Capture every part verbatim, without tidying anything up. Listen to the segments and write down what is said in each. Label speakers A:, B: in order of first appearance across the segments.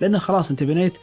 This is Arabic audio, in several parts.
A: لأنه خلاص أنت بنيت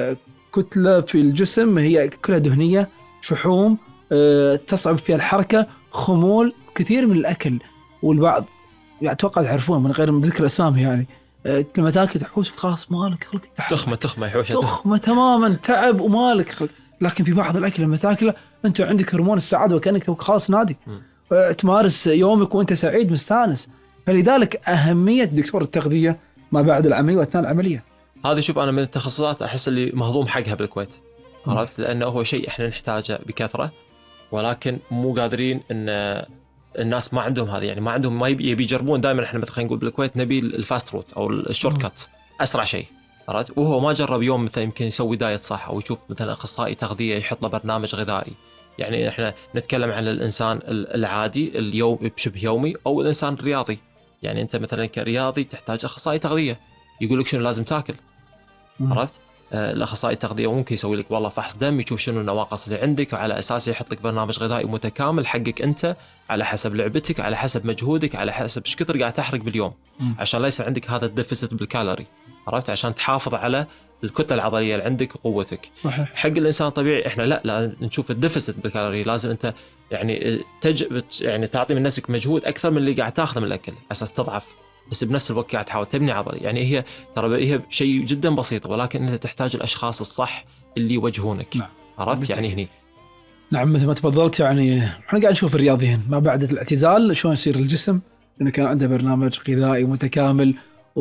A: كتلة في الجسم هي كلها دهنية، شحوم تصعب فيها الحركة، خمول، كثير من الأكل. والبعض أتوقع تعرفون من غير ذكر أسماء يعني لما تاكل تحوسك خلاص مالك خلق التحرك،
B: تخمة تخمة يحوشها
A: تخمة تماما، تعب ومالك خلق. لكن في بعض الأكل لما تاكله أنت عندك هرمون السعادة وكأنك توك خلاص نادي، تمارس يومك وأنت سعيد مستانس. فلذلك أهمية دكتور التغذية ما بعد العملية وأثناء العملية.
B: هذه شوف أنا من التخصصات أحس اللي مهضوم حقها بالكويت، عرفت؟ لأنه هو شيء إحنا نحتاجه بكثرة، ولكن مو قادرين إن الناس ما عندهم هذا، يعني ما عندهم، ما يبي يجربون. دائما إحنا مثلا نقول بالكويت نبي الفاست روت أو الشورت كات، أسرع شيء، عرفت؟ وهو ما جرب يوم مثلا يمكن يسوي دايت صح، أو يشوف مثلا أخصائي تغذية يحط له برنامج غذائي. يعني إحنا نتكلم عن الإنسان العادي اليوم بشبه يومي، أو الإنسان الرياضي. يعني أنت مثلا كرياضي تحتاج أخصائي تغذية يقول لك شنو لازم تاكل، عرفت؟ آه الأخصائي التغذية ممكن يسوي لك والله فحص دم، يشوف شنو النواقص اللي عندك، وعلى أساسه يحط لك برنامج غذائي متكامل حقك أنت، على حسب لعبتك، على حسب مجهودك، على حسب ايش كثر قاعد تحرق باليوم، مم. عشان لا يصير عندك هذا الديفيسيت بالكالوري، عرفت؟ عشان تحافظ على الكتلة العضلية اللي عندك وقوتك.
A: صحيح.
B: حق الإنسان الطبيعي إحنا لا لا نشوف الديفيسيت بالكالوري، لازم أنت يعني تج يعني تعطي من نفسك مجهود أكثر من اللي قاعد تاخذه من الأكل، أساس تضعف، بس بنفس الوقت قاعد تحاول تبني عضلة. يعني هي ترى هي شيء جدا بسيط، ولكن أنت تحتاج الأشخاص الصح اللي يوجهونك، نعم. عرفت؟ يعني هني
A: نعم مثل ما تفضلت، يعني احنا قاعد نشوف الرياضيين ما بعد الاعتزال شلون يصير الجسم، لأنه كان عنده برنامج غذائي متكامل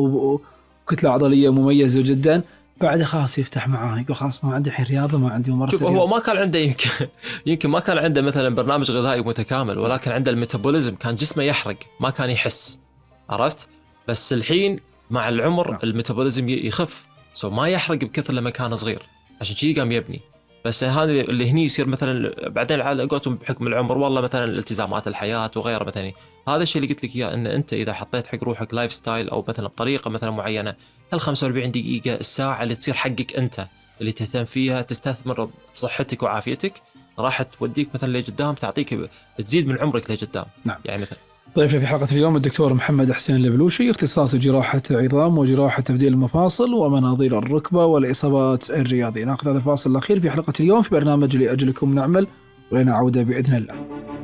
A: وكتلة عضلية مميزة جدا، بعد خلاص يفتح معاه يقول خلاص ما عندي الحين رياضة، ما عندي ممارسة.
B: شوف هو ما كان عنده يمكن يمكن ما كان عنده مثلا برنامج غذائي متكامل، ولكن عنده الميتابوليزم، كان جسمه يحرق ما كان يحس، عرفت؟ بس الحين مع العمر نعم. الميتابوليزم يخف، سو ما يحرق بكثر لما كان صغير، عشان شيء قام يبني. بس هذا اللي هني يصير مثلا بعدين على قولتهم بحكم العمر، والله مثلا الالتزامات الحياة وغيره، مثلا هذا الشيء اللي قلت لك اياه، ان انت اذا حطيت حق روحك لايف ستايل او مثلا بطريقة مثلا معينة، هال خمسة وأربعين دقيقة الساعة اللي تصير حقك انت اللي تهتم فيها، تستثمر بصحتك وعافيتك، راح توديك مثلا لقدام، تعطيك تزيد من عمرك لقدام.
A: نعم.
B: يعني مثلا
A: ضيفنا في حلقة اليوم الدكتور محمد حسين البلوشي، اختصاصي جراحة عظام وجراحة تبديل المفاصل ومناظير الركبة والإصابات الرياضية. ناخذ هذا الفاصل الأخير في حلقة اليوم في برنامج لأجلكم نعمل، ولنا عودة بإذن الله.